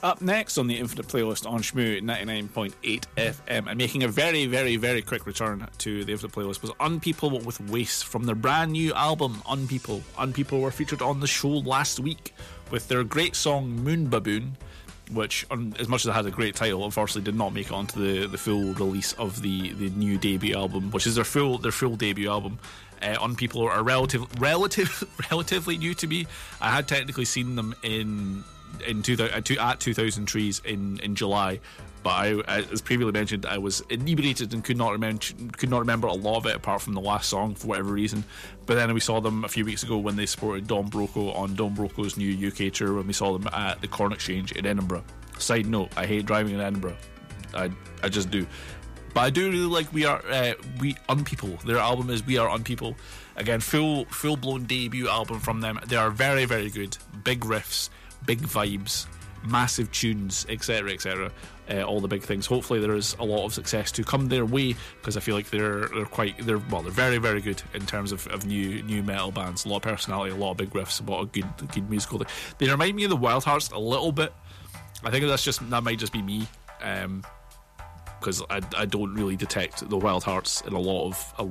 Up next on the Infinite Playlist on Shmoo 99.8 FM, and making a very, very, very quick return to the Infinite Playlist was Unpeople with Waste from their brand new album Unpeople. Unpeople were featured on the show last week with their great song Moon Baboon, which, as much as it had a great title, unfortunately did not make it onto the full release of the new debut album, which is their full debut album. Unpeople are relatively new to me. I had technically seen them at 2000 Trees in July, but as previously mentioned, I was inebriated and could not remember a lot of it apart from the last song for whatever reason. But then we saw them a few weeks ago when they supported Don Broco on Don Broco's new UK tour, when we saw them at the Corn Exchange in Edinburgh. Side note, I hate driving in Edinburgh. I just do. But I do really like We Unpeople. Their album is We Are Unpeople. Again, full blown debut album from them. They are very, very good. Big riffs, big vibes, massive tunes, etc., etc. All the big things. Hopefully there is a lot of success to come their way, because I feel like they're very, very good in terms of new metal bands. A lot of personality, a lot of big riffs, a lot of good musical. They remind me of the Wild Hearts a little bit. I think that might just be me, because I don't really detect the Wild Hearts in a lot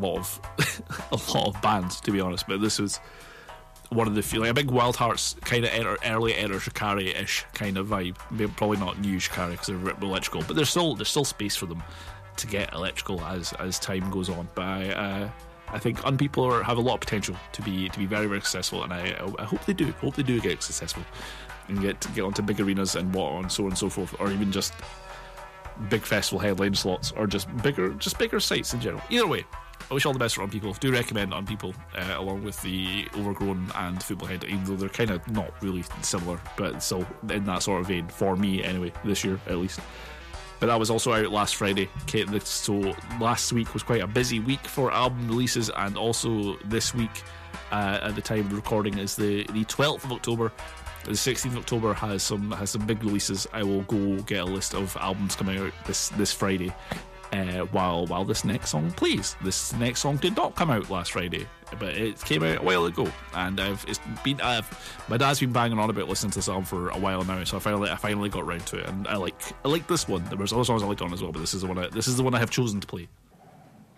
of bands, to be honest. But this was one of the few, like a big Wild Hearts kind of early Enter Shikari-ish kind of vibe. Maybe, probably not new Shikari because they're electrical, but there's still space for them to get electrical as time goes on. But I think Unpeople have a lot of potential to be very, very successful, and I hope they do. Hope they do get successful and get onto big arenas and so on and so forth, or even just big festival headline slots, or just bigger sites in general. Either way, I wish all the best for Unpeople. Do recommend Unpeople along with the Overgrown and Football Head, even though they're kind of not really similar, but still in that sort of vein for me anyway, this year at least. But that was also out last Friday, so last week was quite a busy week for album releases, and also this week at the time of recording is the 12th of October. The 16th of October has some big releases. I will go get a list of albums coming out this Friday while this next song plays. This next song did not come out last Friday, but it came out a while ago, and my dad's been banging on about listening to this album for a while now, so I finally got round to it, and I like this one. There was other songs I liked on as well, but this is the one I have chosen to play.